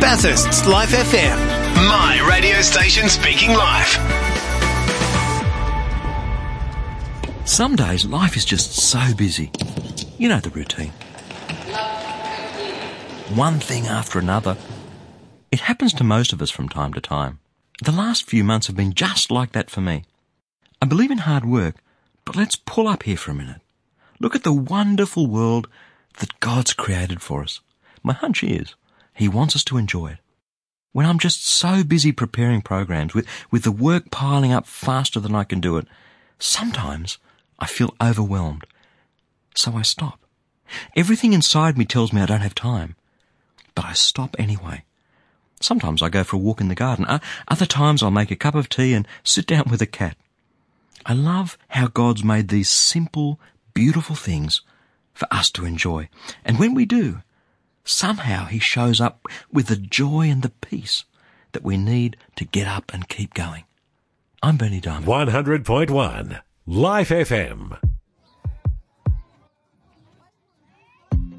Bathurst's Life FM. My radio station speaking life. Some days life is just so busy. You know the routine. One thing after another. It happens to most of us from time to time. The last few months have been just like that for me. I believe in hard work, but let's pull up here for a minute. Look at the wonderful world that God's created for us. My hunch is He wants us to enjoy it. When I'm just so busy preparing programs, with the work piling up faster than I can do it, sometimes I feel overwhelmed. So I stop. Everything inside me tells me I don't have time, but I stop anyway. Sometimes I go for a walk in the garden. Other times I'll make a cup of tea and sit down with a cat. I love how God's made these simple, beautiful things for us to enjoy. And when we do, somehow He shows up with the joy and the peace that we need to get up and keep going. I'm Bernie Diamond. 100.1 Life FM.